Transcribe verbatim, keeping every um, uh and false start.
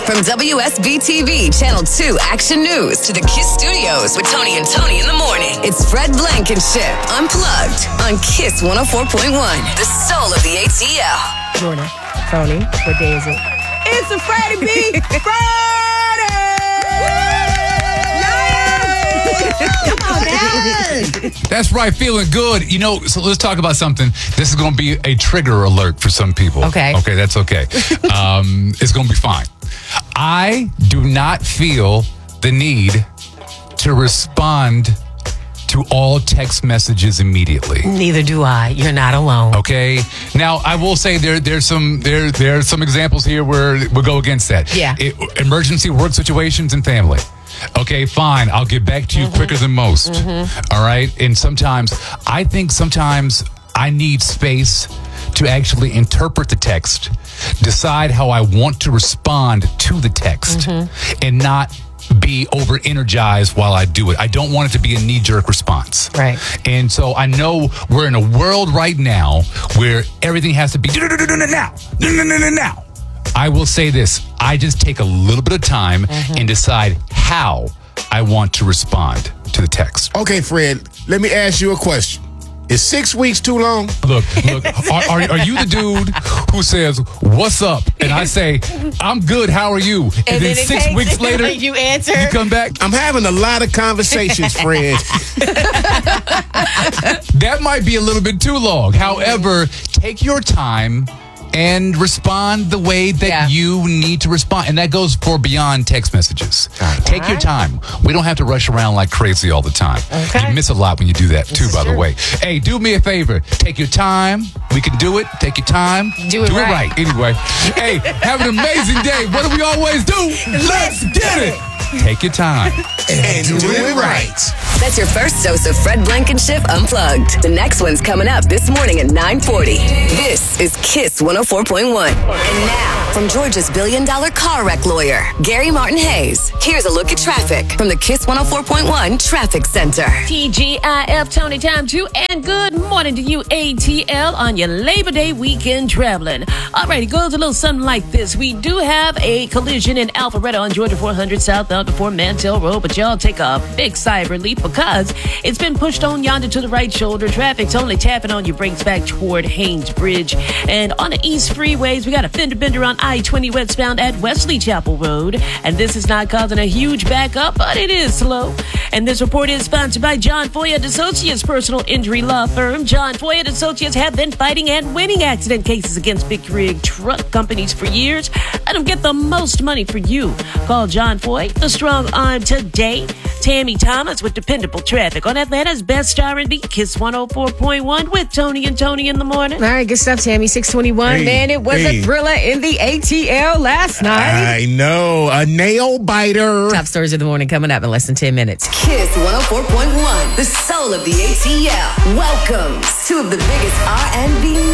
From W S B T V, Channel two Action News to the KISS Studios with Tony and Tony in the morning. It's Fred Blankenship, Unplugged, on KISS one oh four point one, the soul of the A T L. Morning. Tony, what day is it? It's a Friday B. Friday! Come on, man. That's right, feeling good. You know, so let's talk about something. This is going to be a trigger alert for some people. Okay. Okay, that's okay. um, it's going to be fine. I do not feel the need to respond to all text messages immediately. Neither do I. You're not alone. Okay. Now, I will say there there's some there there are some examples here where we'll go against that. Yeah. It, emergency work situations and family. Okay, fine. I'll get back to you mm-hmm. quicker than most. Mm-hmm. All right. And sometimes I think sometimes I need space to actually interpret the text, decide how I want to respond to the text, mm-hmm. and not be over energized while I do it. I don't want it to be a knee jerk response. Right. And so I know we're in a world right now where everything has to be now, now. I will say this. I just take a little bit of time mm-hmm. and decide how I want to respond to the text. Okay, Fred, let me ask you a question. Is six weeks too long? Look, look, are, are, are you the dude who says, what's up? And I say, I'm good, how are you? And, and then, then six takes, weeks later, you answer. You come back. I'm having a lot of conversations, Fred. That might be a little bit too long. However, take your time and respond the way that yeah. you need to respond. And that goes for beyond text messages. Right. Take your time. We don't have to rush around like crazy all the time. Okay. You miss a lot when you do that, too, this by true. the way. Hey, do me a favor. Take your time. We can do it. Take your time. Do it do right. it right. Anyway, hey, have an amazing day. What do we always do? Let's get it. Take your time. And, and do, do it right. That's your first dose of Fred Blankenship Unplugged. The next one's coming up this morning at nine forty. This is KISS one oh four point one. And now, from Georgia's billion-dollar car wreck lawyer, Gary Martin Hayes, here's a look at traffic from the KISS one oh four point one Traffic Center. T G I F, Tony Time two, and good morning to you, A T L, on your Labor Day weekend traveling. All right, it goes a little something like this. We do have a collision in Alpharetta on Georgia four hundred southbound before Mantell Road, but y'all take a big sigh of relief because it's been pushed on yonder to the right shoulder. Traffic's only tapping on your brakes back toward Haynes Bridge. And on the east freeways, we got a fender bender on I twenty westbound at Wesley Chapel Road. And this is not causing a huge backup, but it is slow. And this report is sponsored by John Foyet Associates Personal Injury Law Firm. John Foyet Associates have been fighting and winning accident cases against big rig truck companies for years. Let them get the most money for you. Call John Foyet, the strong arm today. Tammy Thomas with dependable traffic on Atlanta's best R and B, KISS one oh four point one with Tony and Tony in the morning. All right, good stuff, Tammy. six twenty-one. Hey, Man, it was hey. a thriller in the A T L last night. I know. A nail biter. Top stories of the morning coming up in less than ten minutes. KISS one oh four point one, the soul of the A T L. Welcome to the biggest R and B